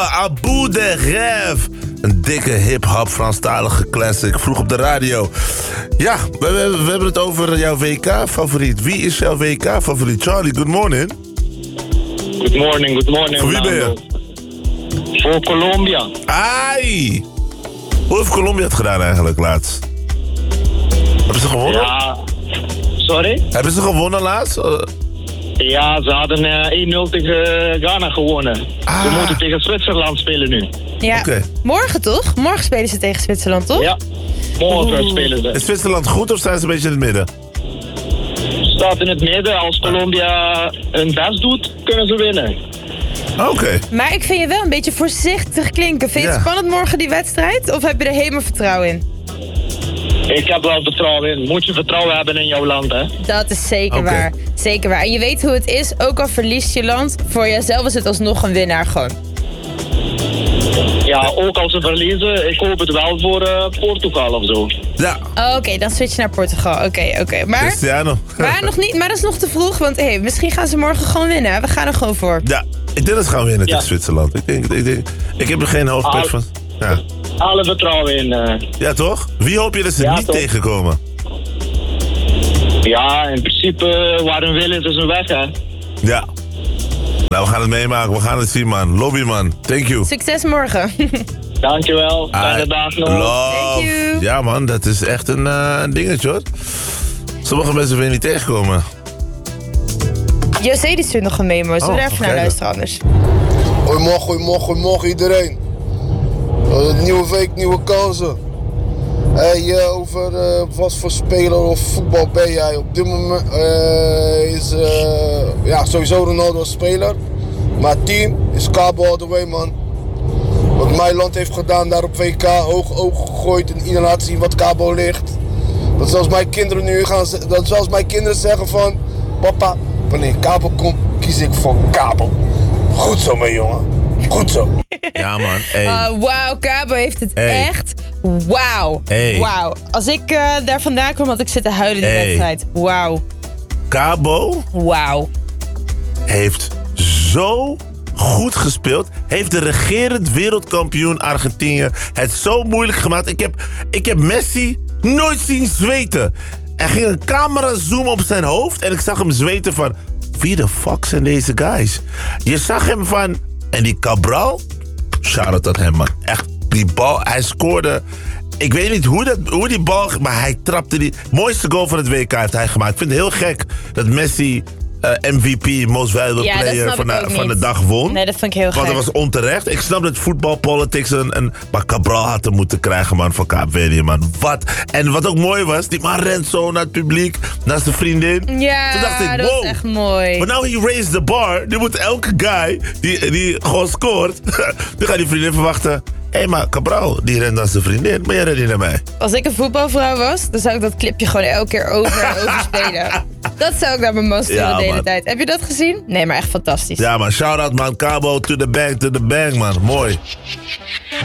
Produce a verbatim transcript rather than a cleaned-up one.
Abu de Rêve. Een dikke hip-hop Franstalige classic. Vroeg op de radio. Ja, we, we, we hebben het over jouw W K-favoriet. Wie is jouw W K-favoriet? Charlie, good morning. Good morning, good morning. Voor wie ben je? Voor Colombia. Ai! Hoe heeft Colombia het gedaan eigenlijk laatst? Hebben ze gewonnen? Ja, sorry? Hebben ze gewonnen laatst? Uh, Ja, ze hadden uh, één nul tegen Ghana gewonnen. Ah. Ze moeten tegen Zwitserland spelen nu. Ja, Oké. morgen toch? Morgen spelen ze tegen Zwitserland, toch? Ja, morgen Oeh. spelen ze. is Zwitserland goed of zijn ze een beetje in het midden? Staat in het midden. Als Colombia hun best doet, kunnen ze winnen. Oké. Okay. Maar ik vind je wel een beetje voorzichtig klinken. Vind je het Ja. spannend morgen, die wedstrijd? Of heb je er helemaal vertrouwen in? Ik heb wel vertrouwen in. Moet je vertrouwen hebben in jouw land, hè? Dat is zeker Oké. waar. Zeker waar. En je weet hoe het is, ook al verliest je land, voor jezelf is het alsnog een winnaar gewoon. Ja, ook als ze verliezen, ik hoop het wel voor uh, Portugal of zo. Ja. Oké, okay, dan switch je naar Portugal. Oké, okay, oké. Okay. Maar, Cristiano. maar, nog niet, maar dat is nog te vroeg, want hey, misschien gaan ze morgen gewoon winnen. We gaan er gewoon voor. Ja, ik denk dat ze gaan winnen Ja. tegen Zwitserland. Ik, denk, ik, denk, ik heb er geen hoofdpet Ah. van. Ja. Alle vertrouwen in. Uh, ja, toch? Wie hoop je dat ze Ja, niet toch. tegenkomen? ja, in principe, uh, waar een wil is, is een weg, hè? Ja. Nou, we gaan het meemaken. We gaan het zien, man. Lobby, man. Thank you. Succes morgen. Dankjewel. Fijne dag nog. Love. Thank you. Ja, man. Dat is echt een, uh, een dingetje, hoor. Sommige mensen willen niet tegenkomen. José die stuurt nog een memo. Zullen we Oh, er even oké. naar luisteren anders? Goedemorgen, goedemorgen, goedemorgen iedereen. Uh, nieuwe week, nieuwe kansen. Hey, uh, over uh, wat voor speler of voetbal ben jij? Op dit moment uh, is uh, ja, sowieso Ronaldo als speler. Maar team is Cabo all the way, man. Wat mijn land heeft gedaan daar op W K, hoog oog gegooid en iedereen laat zien wat Cabo ligt. Dat zelfs mijn kinderen nu gaan, ze- dat zelfs mijn kinderen zeggen van, papa, wanneer Cabo komt, kies ik voor Cabo. Goed zo, mijn jongen. Goed zo. Ja, man. Hey. Uh, Wauw, Cabo heeft het Hey. echt. Wauw. Hey. Wauw. Als ik uh, daar vandaan kwam, had ik zitten huilen in die Hey. wedstrijd. Wauw. Cabo Wauw. heeft zo goed gespeeld. Heeft de regerend wereldkampioen Argentinië het zo moeilijk gemaakt. Ik heb, ik heb Messi nooit zien zweten. Er ging een camera zoom op zijn hoofd en ik zag hem zweten van, wie de fuck zijn deze guys? Je zag hem van, en die Cabral, shout-out aan hem, man. Echt, die bal, hij scoorde. Ik weet niet hoe, dat, hoe die bal, maar hij trapte die. Mooiste goal van het W K heeft hij gemaakt. Ik vind het heel gek dat Messi uh, M V P, Most Valuable Ja, dat Player snap van ik de, ook van de niet. dag won. Nee, dat vind ik heel Want gek. dat was onterecht. Ik snap dat voetbal, politics en, en... Maar Cabral had hem moeten krijgen, man, van Kaapverdië, man. Wat? En wat ook mooi was, die man rent zo naar het publiek, naar zijn vriendin. Ja, Toen dacht ik, dat wow. is echt mooi. Maar nou he raised the bar. Nu moet elke guy die, die gewoon scoort, nu gaat die vriendin verwachten. Hé, hey, maar Cabral, die rent naar zijn vriendin, maar jij rent niet naar mij. Als ik een voetbalvrouw was, dan zou ik dat clipje gewoon elke keer over en over spelen. Dat zou ik naar mijn man sturen Ja, de hele man. tijd. Heb je dat gezien? Nee, maar echt fantastisch. Ja, man, shout-out, man. Cabo to the bank, to the bank, man. Mooi.